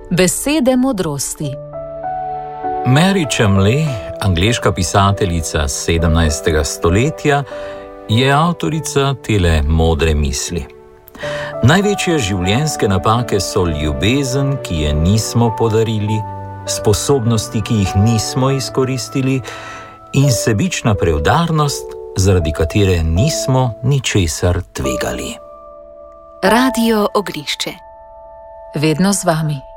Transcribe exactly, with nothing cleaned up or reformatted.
Besede modrosti. Mary Chamley, angleška pisateljica sedemnajstega stoletja, je avtorica tele modre misli. Največje življenjske napake so ljubezen, ki je nismo podarili, sposobnosti, ki jih nismo izkoristili, in sebična preudarnost, zaradi katere nismo ničesar tvegali. Radio Oglišče. Vedno z vami.